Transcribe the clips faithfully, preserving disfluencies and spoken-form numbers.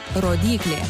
rodyklė.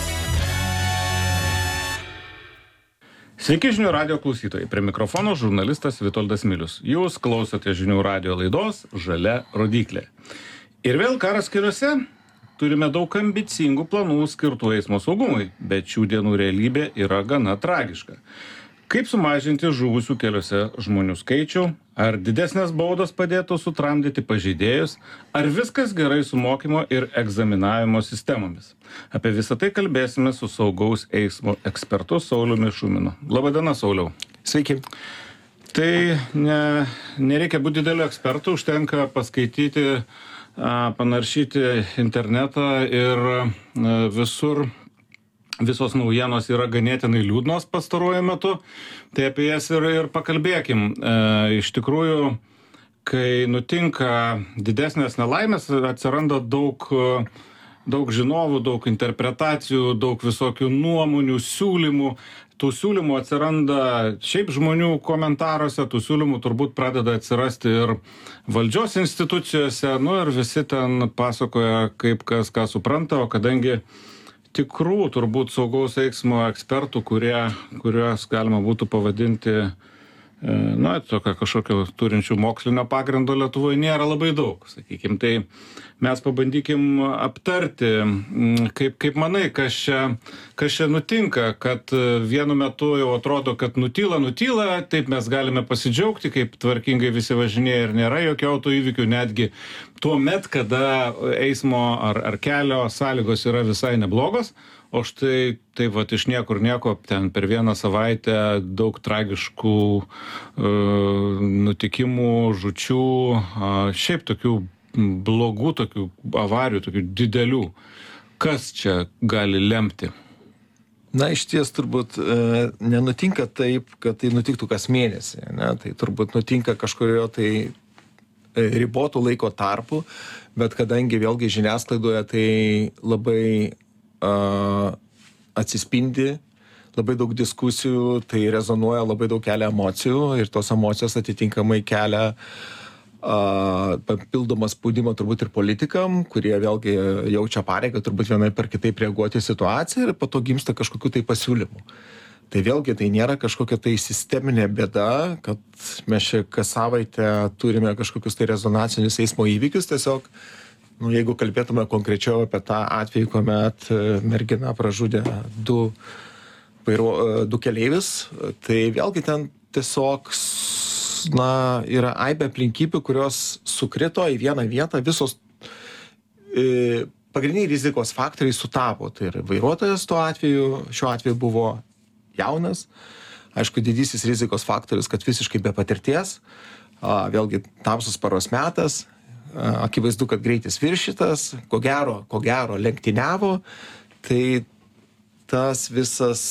Sveiki žinių radijo klausytojai. Prie mikrofono žurnalistas Vitoldas Milius. Jūs klausote žinių radijo laidos Žalia rodyklė. Ir vėl karas keliuose. Turime daug ambicingų planų skirtų eismo saugumui, bet šių dienų realybė yra gana tragiška. Kaip sumažinti žuvusių keliuose žmonių skaičių? Ar didesnės baudos padėtų sutramdyti pažeidėjus? Ar viskas gerai su mokymo ir egzaminavimo sistemomis? Apie visą tai kalbėsime su saugaus eismo ekspertu Sauliumi Šuminu. Labadiena, Sauliau. Sveiki. Tai ne, nereikia būti dideliu ekspertu, užtenka paskaityti, panaršyti internetą ir visur visos naujienos yra ganėtinai liūdnos pastaruoju metu, tai apie jas ir, ir pakalbėkim. E, iš tikrųjų, kai nutinka didesnės nelaimės, atsiranda daug, daug žinovų, daug interpretacijų, daug visokių nuomonių, siūlymų. Tų siūlymų atsiranda šiaip žmonių komentaruose, tų siūlymų turbūt pradeda atsirasti ir valdžios institucijose, nu ir visi ten pasakoja, kaip kas ką supranta, o kadangi tikrų turbūt saugaus eismo ekspertų, kurie, kuriuos galima būtų pavadinti, na, tokio kažkokio turinčių mokslinio pagrindo Lietuvoje nėra labai daug, sakykim. Tai mes pabandykim aptarti, kaip, kaip manai, kas čia, kas čia nutinka, kad vienu metu jau atrodo, kad nutyla, nutyla, taip mes galime pasidžiaugti, kaip tvarkingai visi važinėja ir nėra jokio autoįvykių, netgi tuo met, kada eismo ar, ar kelio sąlygos yra visai neblogos. O štai taip vat iš niekur nieko, ten per vieną savaitę daug tragiškų e, nutikimų, žūčių, a, šiaip tokių blogų, tokių avarijų, tokių didelių. Kas čia gali lemti? Na, iš ties turbūt e, nenutinka taip, kad tai nutiktų kas mėnesį. Ne? Tai turbūt nutinka kažkurio tai ribotų laiko tarpų, bet kadangi vėlgi žiniasklaidoje tai labai Uh, atsispindi, labai daug diskusijų, tai rezonuoja, labai daug kelia emocijų ir tos emocijos atitinkamai kelia uh, papildomą spaudimą turbūt ir politikam, kurie vėlgi jaučia pareigą turbūt vienai per kitaip reaguoti į situaciją ir po to gimsta kažkokių tai pasiūlymų. Tai vėlgi tai nėra kažkokia tai sisteminė bėda, kad mes čia kas savaitę turime kažkokius tai rezonacinius eismo įvykius, tiesiog nu, jeigu kalbėtume konkrečiau apie tą atvejį, kuomet mergina pražudė du, vairuo, du keleivius, tai vėlgi ten tiesiog na, yra aibė aplinkybių, kurios sukrito į vieną vietą, visos e, pagrindiniai rizikos faktoriai sutapo. Tai ir vairuotojas tuo atveju, šiuo atveju buvo jaunas, aišku, didysis rizikos faktorius, kad visiškai be patirties, a, vėlgi tamsus paros metas, akivaizdu, kad greitis viršytas, ko gero, ko gero lenktyniavo, tai tas visas,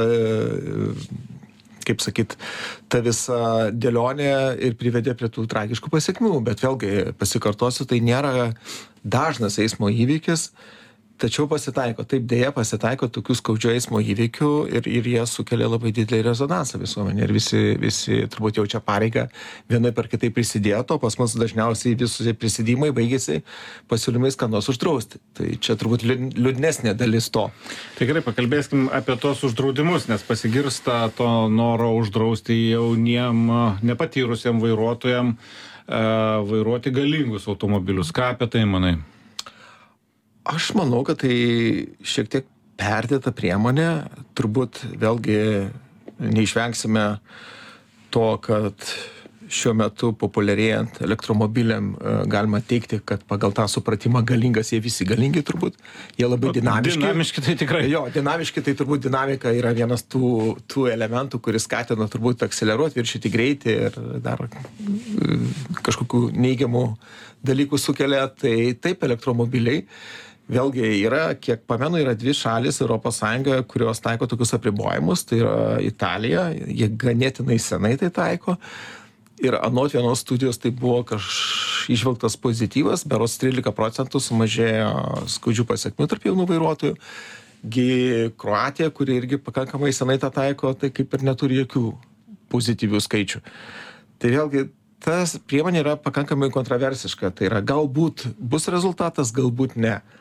kaip sakyt, ta visa dėlionė ir privedė prie tų tragiškų pasiekmių, bet vėlgi pasikartosiu, tai nėra dažnas eismo įvykis, tačiau pasitaiko, taip dėja pasitaiko tokių skaudžių eismo įvykių ir, ir jie sukelia labai didelį rezonansą visuomenė ir visi, visi turbūt jaučia pareigą vienai per kitai prisidėto, pas mus dažniausiai visi prisidėjimai baigėsi pasiūlymais ką nors uždrausti. Tai čia turbūt liūdnesnė dalis to. Tai gerai, pakalbėskim apie tos uždraudimus, nes pasigirsta to noro uždrausti jauniem, nepatyrusiem vairuotojam vairuoti galingus automobilius. Ką apie tai manai? Aš manau, kad tai šiek tiek perdėta priemonė, turbūt vėlgi neišvengsime to, kad šiuo metu populiarėjant elektromobiliam galima teikti, kad pagal tą supratimą galingas, jie visi galingi turbūt, jie labai dinamiški. Dinamiški tai tikrai. Jo, dinamiški tai turbūt dinamika yra vienas tų, tų elementų, kuris skatina turbūt akceleruoti, viršyti greitį ir dar kažkokių neigiamų dalykų sukelia, tai taip elektromobiliai. Vėlgi yra, kiek pamenu, yra dvi šalis Europos Sąjungoje, kurios taiko tokius apribojimus, tai yra Italija, jie ganėtinai senai tai taiko. Ir anot vienos studijos tai buvo kaž išvelgtas pozityvas, berods trylika procentų sumažėjo skaudžių pasiekmių tarp jaunų vairuotojų. Gi Kroatija, kuri irgi pakankamai senai tą taiko, tai kaip ir neturi jokių pozityvių skaičių. Tai vėlgi tas priemonė yra pakankamai kontroversiška. Tai yra galbūt bus rezultatas, galbūt ne.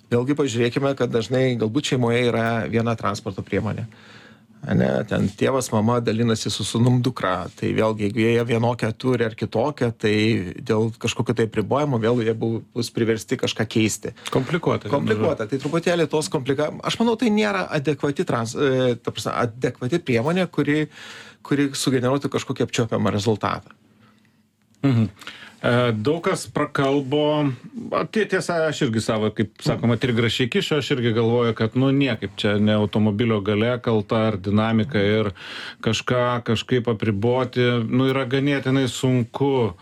vėlgi pažiūrėkime, kad dažnai galbūt šeimoje yra viena transporto priemonė. Ne, ten tėvas, mama dalinasi su sūnum dukra, tai vėlgi, jeigu jie vienokią turi ar kitokią, tai dėl kažkokio tai pribojimo vėl jie bus priversti kažką keisti. Komplikuota. Komplikuota, tai truputėlį tos komplikacijos. Aš manau, tai nėra adekvati, trans, ta prasme, adekvati priemonė, kuri, kuri sugeneruotų kažkokį apčiuopiamą rezultatą. Mhm. Daug kas prakalbo, tie tiesa, aš irgi savo, kaip sakoma, trigrašiai kišo, aš irgi galvoju, kad nu niekaip čia ne automobilio galia kalta ar dinamika ir kažką kažkaip apriboti, nu yra ganėtinai sunku.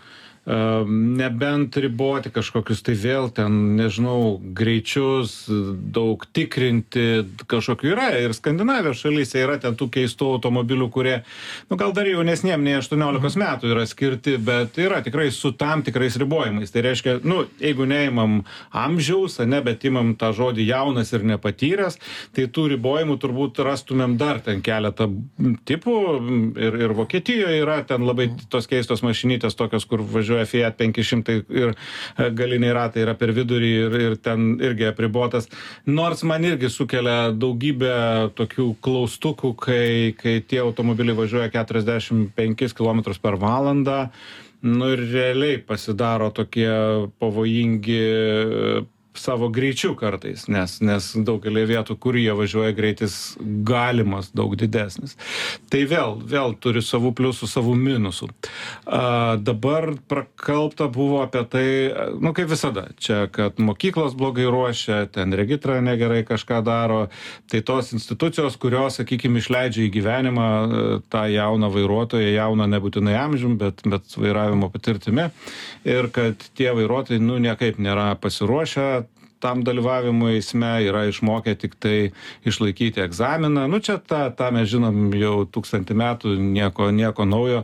Nebent riboti kažkokius tai vėl ten, nežinau, greičius, daug tikrinti, kažkokių yra ir Skandinavijos šalyse yra ten tų keistų automobilių, kurie, nu gal dar jaunesniem nei aštuoniolikos metų yra skirti, bet yra tikrai su tam tikrais ribojimais. Tai reiškia, nu, jeigu neimam amžiaus, ne, bet imam tą žodį jaunas ir nepatyręs, tai tų ribojimų turbūt rastumėm dar ten keletą tipų ir, ir Vokietijoje yra ten labai tos keistos mašinytės tokios, kur važiuoja Fiat penki šimtai ir galiniai ratai yra per vidurį ir, ir ten irgi apribotas. Nors man irgi sukelia daugybę tokių klaustukų, kai, kai tie automobiliai važiuoja keturiasdešimt penkis kilometrus per valandą, nu ir realiai pasidaro tokie pavojingi savo greičiu kartais, nes, nes daugelį vietų, kur jie važiuoja, greitis galimas daug didesnis. Tai vėl, vėl turi savų pliusų, savų minusų. A, dabar prakalbta buvo apie tai, nu kaip visada, čia, kad mokyklos blogai ruošia, ten regitra negerai kažką daro, tai tos institucijos, kurios, sakykime, išleidžia į gyvenimą tą jauną vairuotoją, jauną nebūtinai amžium, bet, bet vairavimo patirtimi, ir kad tie vairuotojai, nu, niekaip nėra pasiruošę tam dalyvavimui eisme, yra išmokę tik tai išlaikyti egzaminą. Nu, čia tą, tą mes žinom jau tūkstantį metų, nieko, nieko naujo.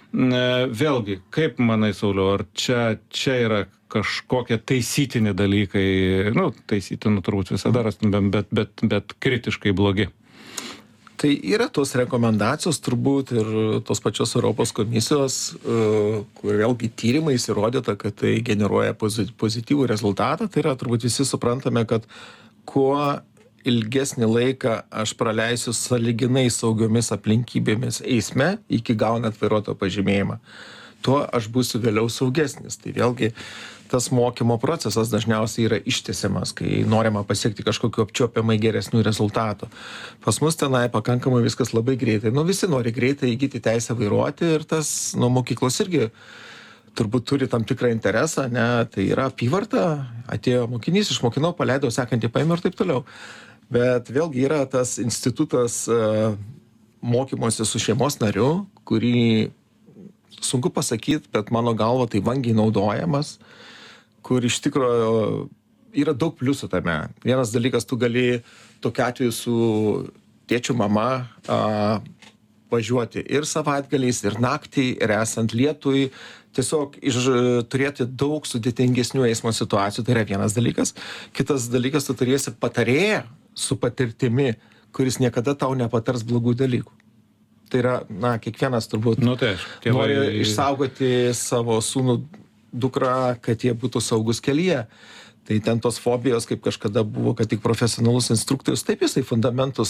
Vėlgi, kaip manai, Sauliau, ar čia, čia yra kažkokie taisytini dalykai, nu, taisytinų turbūt visada rastumėm, bet, bet, bet kritiškai blogi? Tai yra tos rekomendacijos turbūt ir tos pačios Europos komisijos, kur vėlgi tyrimais įrodyta, kad tai generuoja pozityvų rezultatą. Tai yra turbūt visi suprantame, kad kuo ilgesnį laiką aš praleisiu sąlyginai saugiomis aplinkybėmis eisme iki gaunant vairuotojo pažymėjimą, tuo aš būsiu vėliau saugesnis. Tai vėlgi tas mokymo procesas dažniausiai yra ištęsiamas, kai norima pasiekti kažkokiu apčiuopiamai geresnių rezultatų. Pas mus tenai pakankamai viskas labai greitai. Nu, visi nori greitai įgyti teisę vairuoti ir tas, nu, mokyklos irgi turbūt turi tam tikrą interesą, ne, tai yra apyvarta, atėjo mokinys, išmokinau, paleidau, sekantį paėmiau ir taip toliau. Bet vėlgi yra tas institutas uh, mokymosi su šeimos nariu, kurį sunku pasakyti, bet mano galva tai vangiai naudojamas, kur iš tikrųjų yra daug pliusų tame. Vienas dalykas, tu gali tokiu atveju su tėčiu, mama a, važiuoti ir savaitgaliais, ir naktį, ir esant lietui, tiesiog iš, turėti daug sudėtingesnių eismo situacijų, tai yra vienas dalykas. Kitas dalykas, tu turėsi patarėją su patirtimi, kuris niekada tau nepatars blogų dalykų. Tai yra, na, kiekvienas turbūt nu, tai aš, nori išsaugoti savo sūnų dukrą, kad jie būtų saugus kelyje. Tai ten tos fobijos, kaip kažkada buvo, kad tik profesionalus instruktorius, taip jisai fundamentus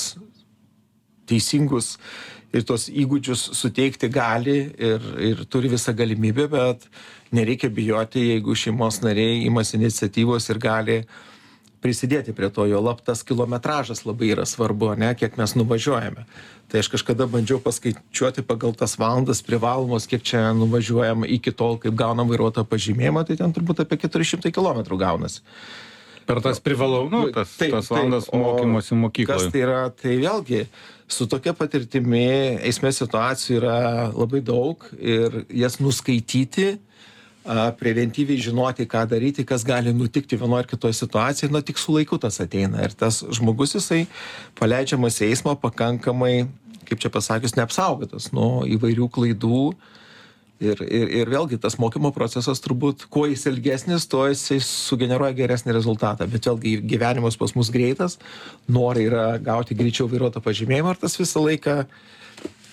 teisingus ir tos įgūdžius suteikti gali ir, ir turi visą galimybę, bet nereikia bijoti, jeigu šeimos nariai imasi iniciatyvos ir gali prisidėti prie to, jo lab tas kilometražas labai yra svarbu, ne, kiek mes nuvažiuojame. Tai aš kažkada bandžiau paskaičiuoti pagal tas valandas privalomos, kiek čia nuvažiuojam iki tol, kaip gaunam vairuotojo pažymėjimą, tai ten turbūt apie keturi šimtai kilometrų gaunasi. Per tas privalau, nu, tas, taip, tas valandas taip, mokymosi mokykloje. Kas tai yra? Tai vėlgi, su tokia patirtimi eisme situacijų yra labai daug ir jas nuskaityti, preventyviai žinoti, ką daryti, kas gali nutikti vienoje ar kitoje situacijoje, na tik su laiku tas ateina. Ir tas žmogus, jisai paleidžiamas į eismą pakankamai, kaip čia pasakius, neapsaugotas nuo įvairių klaidų. Ir, ir, ir vėlgi tas mokymo procesas turbūt, kuo jis ilgesnis, tuo jisai sugeneruoja geresnį rezultatą. Bet vėlgi gyvenimas pas mus greitas, nori yra gauti greičiau vairuotojo pažymėjimą, ir tas visą laiką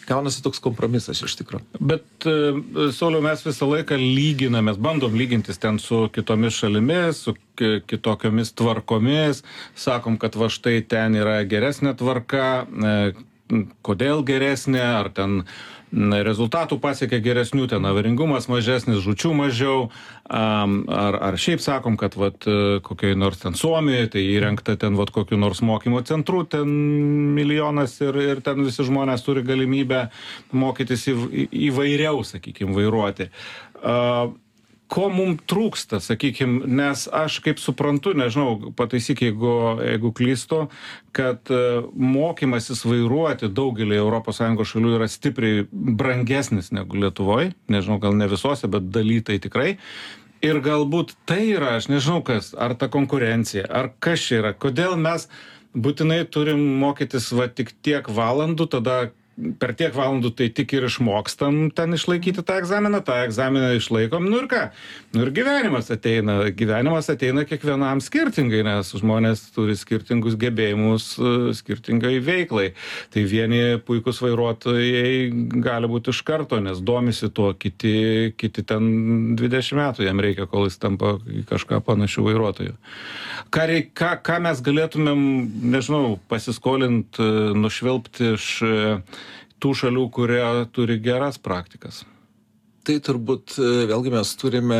gaunasi toks kompromisas iš tikrųjų. Bet, Sauliau, mes visą laiką lyginamės, bandom lygintis ten su kitomis šalimis, su kitokiomis tvarkomis, sakom, kad va štai ten yra geresnė tvarka, kodėl geresnė, ar ten rezultatų pasiekia geresnių, ten avaringumas mažesnis, žūčių mažiau, ar, ar šiaip sakom, kad vat, kokioj nors ten Suomijoje, tai įrengta ten vat, kokiu nors mokymo centru, ten milijonas ir, ir ten visi žmonės turi galimybę mokytis į, įvairiau, sakykime, vairuoti. Uh, Ko mums trūksta, sakykime, nes aš kaip suprantu, nežinau, pataisyk, jeigu, jeigu klystu, kad mokymasis vairuoti daugelį Europos Sąjungos šalių yra stipriai brangesnis negu Lietuvoje, nežinau, gal ne visose, bet dalytai tikrai. Ir galbūt tai yra, aš nežinau kas, ar ta konkurencija, ar kas čia yra, kodėl mes būtinai turim mokytis va tik tiek valandų, tada per tiek valandų tai tik ir išmokstam ten išlaikyti tą egzaminą, tą egzaminą išlaikom, nu ir ką, nu ir gyvenimas ateina, gyvenimas ateina kiekvienam skirtingai, nes žmonės turi skirtingus gebėjimus skirtingai veiklai, tai vieni puikus vairuotojai gali būti iš karto, nes domisi tuo, kiti, kiti ten dvidešimt metų jam reikia, kol jis tampa kažką panašių vairuotojų. Ką, reik, ką, ką mes galėtumėm, nežinau, pasiskolinti, nušvilpti iš tų šalių, kurie turi geras praktikas? Tai turbūt vėlgi mes turime,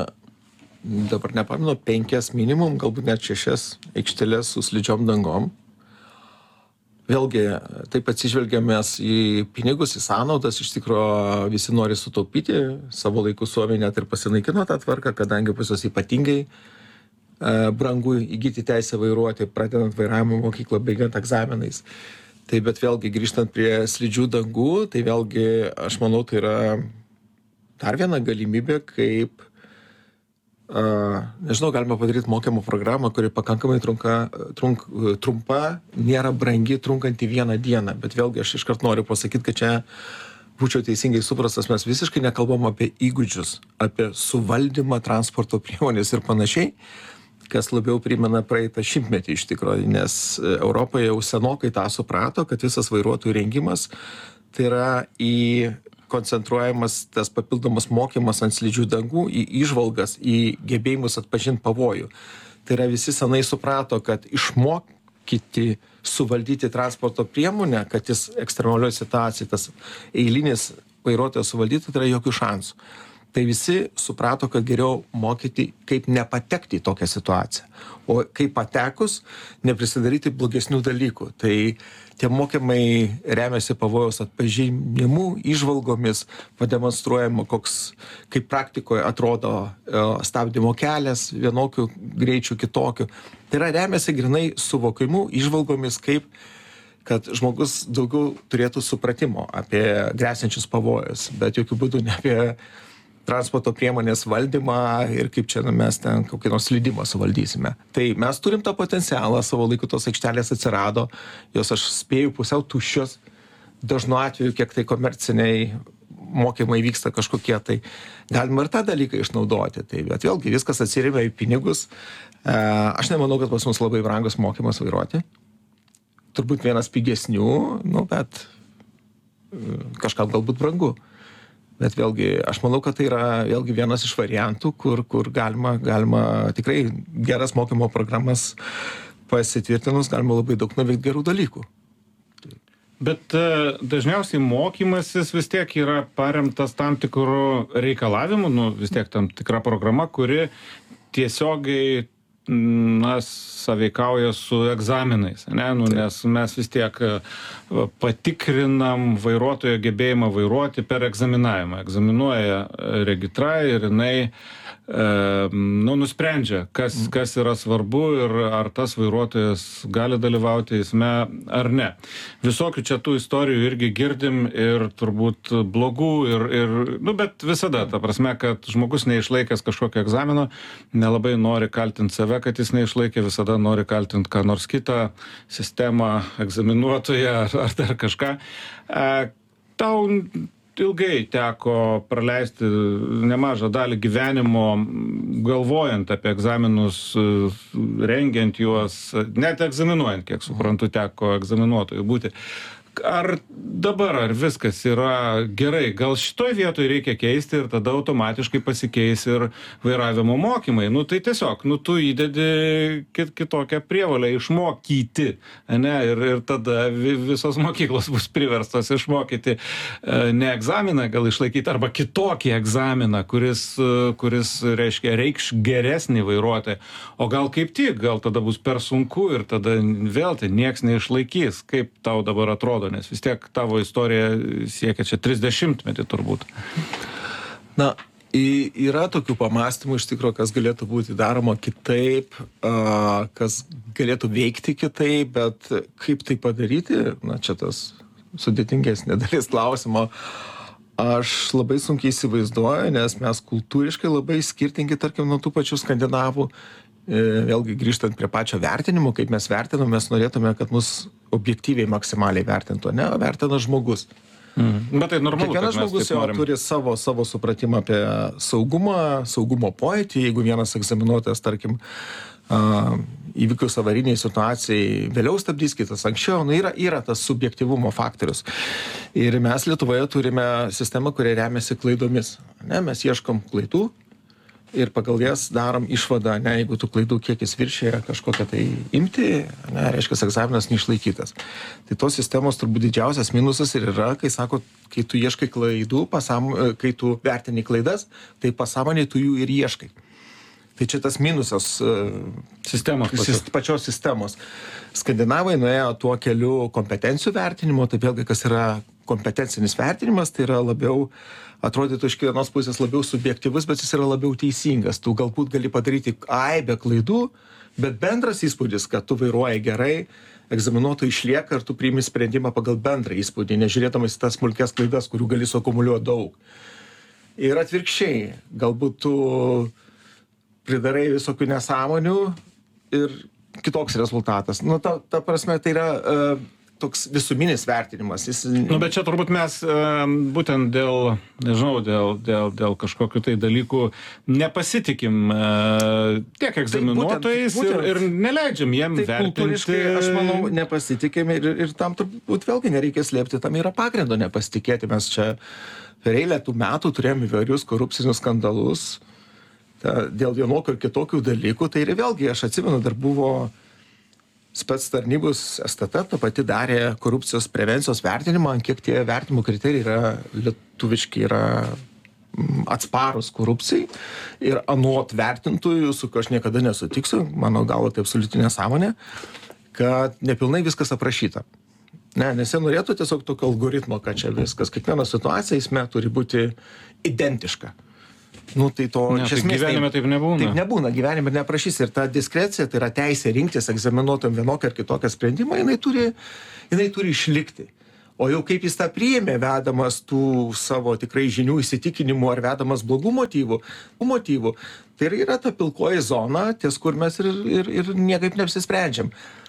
dabar nepaminu, penkias minimum, galbūt net šešias aikšteles su slidžiom dangom. Vėlgi, taip atsižvelgiamės į pinigus, į sąnaudas, iš tikrųjų visi nori sutaupyti, savo laiku Suomija net ir pasinaikino tą tvarką, kadangi pas juos ypatingai brangu įgyti teisę vairuoti, pradedant vairavimo mokyklą, baigiant egzaminais. Tai bet vėlgi grįžtant prie slidžių dangų, tai vėlgi aš manau, tai yra dar viena galimybė, kaip, uh, nežinau, galima padaryti mokymo programą, kuri pakankamai trunka, trunk, trumpa, nėra brangi, trunkanti vieną dieną. Bet vėlgi aš iškart noriu pasakyti, kad čia būčiau teisingai suprastas, mes visiškai nekalbam apie įgūdžius, apie suvaldymą transporto priemonės ir panašiai, kas labiau primena praeitą šimtmetį iš tikrųjų, nes Europoje jau senokai tą suprato, kad visas vairuotojų rengimas tai yra į koncentruojamas tas papildomas mokymas ant slidžių dangų, į įžvalgas, į gebėjimus atpažinti pavojų. Tai yra visi senai suprato, kad išmokyti suvaldyti transporto priemonę, kad jis ekstremalioje situacijoje, tas eilinis vairuotojas suvaldyti, tai yra jokių šansų. Tai visi suprato, kad geriau mokyti, kaip nepatekti į tokią situaciją. O kaip patekus, neprisidaryti blogesnių dalykų. Tai tie mokymai remiasi pavojaus atpažinimu, įžvalgomis, pademonstruojama, koks, kaip praktikoje atrodo stabdymo kelias, vienokių greičių, kitokių. Tai yra remiasi grinai suvokimu, įžvalgomis, kaip kad žmogus daugiau turėtų supratimo apie gresiančius pavojus, bet jokių būdų ne apie transporto priemonės valdymą ir kaip čia mes ten kokį nors slydimą suvaldysime. Tai mes turim tą potencialą, savo laiku tos aikštelės atsirado, jos aš spėju pusiau tuščios, dažnu atveju, kiek tai komerciniai mokymai vyksta kažkokie, tai galima ir tą dalyką išnaudoti. Tai, bet vėlgi viskas atsiremia į pinigus. Aš nemanau, kad pas mus labai brangus mokymas vairuoti. Turbūt vienas pigesnių, nu, bet kažkam galbūt brangu. Bet vėlgi, aš manau, kad tai yra vėlgi vienas iš variantų, kur, kur galima, galima tikrai geras mokymo programas pasitvirtinus, galima labai daug nuveikti gerų dalykų. Bet dažniausiai mokymasis vis tiek yra paremtas tam tikrų reikalavimų, nu, vis tiek tam tikra programa, kuri tiesiogiai na, sąveikauja su egzaminais, ne? Nu, nes mes vis tiek patikrinam vairuotojo gebėjimą vairuoti per egzaminavimą. Egzaminuoja regitra ir jinai nu, nusprendžia, kas, kas yra svarbu ir ar tas vairuotojas gali dalyvauti eisme ar ne. Visokių čia tų istorijų irgi girdim ir turbūt blogų, ir, ir, nu, bet visada, ta prasme, kad žmogus neišlaikęs kažkokio egzamino, nelabai nori kaltinti save, kad jis neišlaikė, visada nori kaltinti ką nors kitą, sistemą, egzaminuotoją ar, ar dar kažką. Tau ilgai teko praleisti nemažą dalį gyvenimo galvojant apie egzaminus, rengiant juos, net egzaminuojant, kiek suprantu, teko egzaminuotojų būti. ar dabar, ar viskas yra gerai, gal šitoj vietoj reikia keisti ir tada automatiškai pasikeis ir vairavimo mokymai. Nu tai tiesiog, nu tu įdedi kit, kitokią prievolę išmokyti, ne, ir, ir tada visos mokyklos bus priverstos išmokyti ne egzaminą gal išlaikyti, arba kitokį egzaminą, kuris, kuris reiškia, reikš geresnį vairuotoją. O gal kaip tik, gal tada bus per sunku ir tada vėl tai nieks neišlaikys. Kaip tau dabar atrodo, nes vis tiek tavo istorija siekia čia trisdešimtmetį turbūt. Na, yra tokių pamastymų iš tikrųjų, kas galėtų būti daroma kitaip, kas galėtų veikti kitaip, bet kaip tai padaryti, na čia tas sudėtingesnė dalis klausimo. Aš labai sunkiai įsivaizduoju, nes mes kultūriškai labai skirtingi, tarkim, nuo tų pačių skandinavų. Vėlgi grįžtant prie pačio vertinimo, kaip mes vertiname, mes norėtume, kad mus objektyviai maksimaliai vertintų, ne, vertina žmogus. Mm. Bet tai normalu, kiekvienas žmogus jau turi savo, savo supratimą apie saugumą, saugumo pojūtį. Jeigu vienas egzaminuotojas, tarkim, uh, įvykius avariniai situacijai vėliau stabdys, kitas anksčiau, nu, yra, yra tas subjektyvumo faktorius. Ir mes Lietuvoje turime sistemą, kuria remiasi klaidomis. Ne, mes ieškom klaidų ir pagal jas darom išvadą, ne, jeigu tų klaidų kiekis viršėja kažkokią tai imti, ne, reiškia, egzaminas neišlaikytas. Tai tos sistemos turbūt didžiausias minusas ir yra, kai sako, kai tu ieškai klaidų, pasam, kai tu vertini klaidas, tai pasąmonėj tu jų ir ieškai. Tai čia tas minusas sistemos, pačios. pačios sistemos. Skandinavai nuėjo tuo keliu kompetencijų vertinimo, tai vėlgi kas yra kompetencinis vertinimas, tai yra labiau, atrodytų iš vienos pusės labiau subjektyvus, bet jis yra labiau teisingas. Tu galbūt gali padaryti aibę klaidų, bet bendras įspūdis, kad tu vairuoji gerai, egzaminuotojai išlieka ir tu priimi sprendimą pagal bendrą įspūdį, nežiūrėdamas į tas smulkes klaidas, kurių gali suakumuliuoti daug. Ir atvirkščiai, galbūt tu pridarai visokių nesąmonių ir kitoks rezultatas. Nu, ta, ta prasme, tai yra uh, toks visuminis vertinimas. Jis... Nu, bet čia turbūt mes uh, būtent dėl, nežinau, dėl, dėl, dėl kažkokių tai dalykų nepasitikim uh, tiek egzaminuotojais tai būtent, būtent, ir, ir neleidžiam jiem tai vertinti. Aš manau, nepasitikėm ir, ir tam turbūt vėlgi nereikia slėpti, tam yra pagrindo nepasitikėti. Mes čia per eilę tų metų turėjom įvairius korupcinius skandalus, ta, dėl vienokių ir kitokių dalykų, tai ir vėlgi, aš atsimenu, dar buvo spec tarnybos S T T, ta pati darė korupcijos prevencijos vertinimą, kiek tie vertinimo kriterijai yra lietuviški, yra atsparus korupcijai ir anot vertintojų, su kuo aš niekada nesutiksiu, mano galva tai absoliuti nesąmonė, kad nepilnai viskas aprašyta. Ne, nes jie norėtų tiesiog tokio algoritmo, kad čia viskas, kiekviena situacija eisme turi būti identiška. Nu, tai to ne, iš esmės gyvenime taip, taip nebūna. Taip nebūna, gyvenime neprašys. Ir ta diskrecija, tai yra teisė rinktis egzaminuotojam vienokią ar kitokią sprendimą, jinai turi, jinai turi išlikti. O jau kaip jis tą priėmė, vedamas tų savo tikrai žinių įsitikinimų ar vedamas blogų motyvų, motyvų, tai yra ta pilkoji zona, ties kur mes ir, ir, ir niekaip neapsisprendžiam.